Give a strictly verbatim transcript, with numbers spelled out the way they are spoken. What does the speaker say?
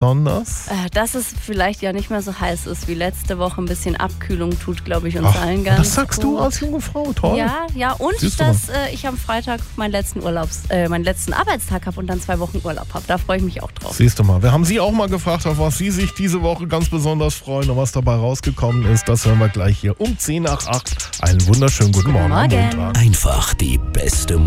besonders? Äh, dass es vielleicht ja nicht mehr so heiß ist wie letzte Woche. Ein bisschen Abkühlung tut, glaube ich, uns Ach, allen ganz das sagst gut. du als junge Frau, toll. Ja, ja, und Siehst du dass äh, ich am Freitag meinen letzten Urlaubs, äh, meinen letzten Arbeitstag habe und dann zwei Wochen Urlaub habe. Da freue ich mich auch drauf. Siehst du mal, wir haben Sie auch mal gefragt, auf was Sie sich diese Woche ganz besonders freuen und was dabei rausgekommen ist. Das hören wir gleich hier um zehn nach acht. Einen wunderschönen guten Morgen. Morgen. Am Montag. Einfach die beste